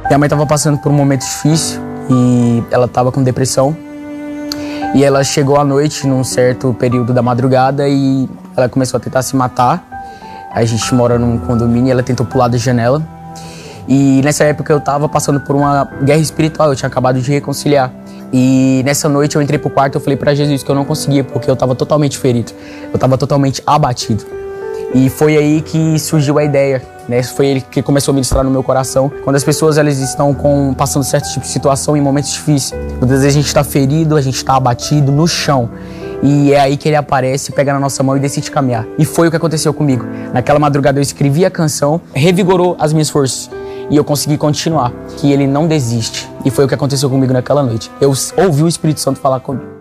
Minha mãe estava passando por um momento difícil e ela estava com depressão. E ela chegou à noite, num certo período da madrugada, e ela começou a tentar se matar. A gente mora num condomínio e ela tentou pular da janela. E nessa época eu estava passando por uma guerra espiritual, eu tinha acabado de reconciliar. E nessa noite eu entrei pro quarto e eu falei para Jesus que eu não conseguia, porque eu estava totalmente ferido, eu estava totalmente abatido. E foi aí que surgiu a ideia, né? Foi ele que começou a ministrar no meu coração. Quando as pessoas elas estão passando certo tipo de situação em momentos difíceis, muitas vezes a gente está ferido, a gente está abatido no chão. E é aí que ele aparece, pega na nossa mão e decide caminhar. E foi o que aconteceu comigo. Naquela madrugada eu escrevi a canção, revigorou as minhas forças. E eu consegui continuar, que ele não desiste. E foi o que aconteceu comigo naquela noite. Eu ouvi o Espírito Santo falar comigo.